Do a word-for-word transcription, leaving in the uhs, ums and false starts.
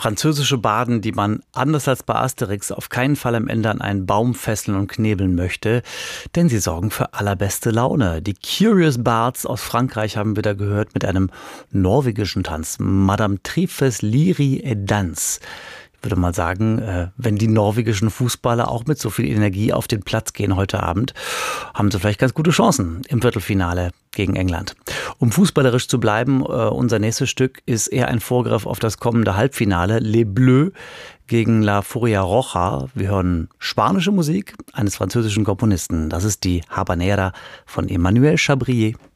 Französische Baden, die man anders als bei Asterix auf keinen Fall am Ende an einen Baum fesseln und knebeln möchte, denn sie sorgen für allerbeste Laune. Die Curious Bards aus Frankreich haben wir da gehört mit einem norwegischen Tanz, Madame Trifes Liri et Dans. Ich würde mal sagen, wenn die norwegischen Fußballer auch mit so viel Energie auf den Platz gehen heute Abend, haben sie vielleicht ganz gute Chancen im Viertelfinale gegen England. Um fußballerisch zu bleiben, unser nächstes Stück ist eher ein Vorgriff auf das kommende Halbfinale. Les Bleus gegen La Furia Roja. Wir hören spanische Musik eines französischen Komponisten. Das ist die Habanera von Emmanuel Chabrier.